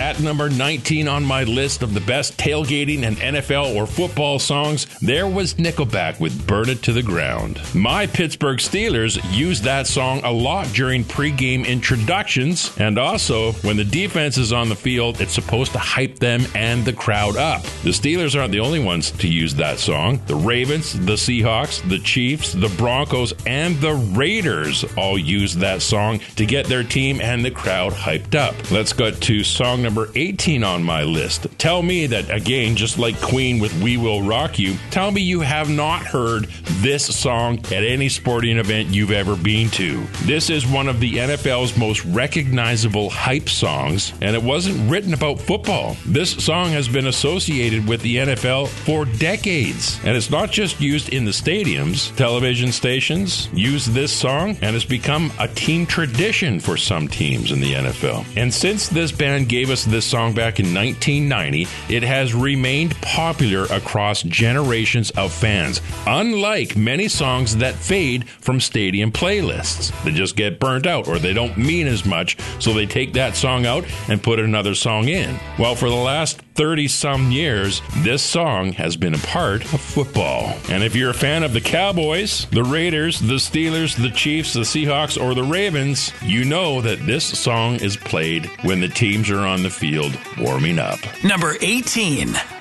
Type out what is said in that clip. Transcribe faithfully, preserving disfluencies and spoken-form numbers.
At number nineteen on my list of the best tailgating and N F L or football songs, there was Nickelback with Burn It to the Ground. My Pittsburgh Steelers used that song a lot during pregame introductions, and also when the defense is on the field, it's supposed to hype them and the crowd up. The Steelers aren't the only ones to use that song. The Ravens, the Seahawks, the Chiefs, the Broncos, and the Raiders all use that song to get their team and the crowd hyped up. Let's go to song number eighteen on my list. Tell me that, again, just like Queen with We Will Rock You, tell me you have not heard this song at any sporting event you've ever been to. This is one of the N F L's most recognizable hype songs, and it wasn't written about football. This song has been associated with the N F L for decades, and it's not just used in the stadiums. Television stations use this song, and it's become a team tradition for some teams in the N F L. And since this band gave us this song back in nineteen ninety, it has remained popular across generations of fans, unlike many songs that fade from stadium playlists. They just get burnt out, or they don't mean as much, so they take that song out and put another song in. Well, for the last thirty-some years, this song has been a part of football. And if you're a fan of the Cowboys, the Raiders, the Steelers, the Chiefs, the Seahawks, or the Ravens, you know that this song is played when the teams are on the field warming up. Number eighteen.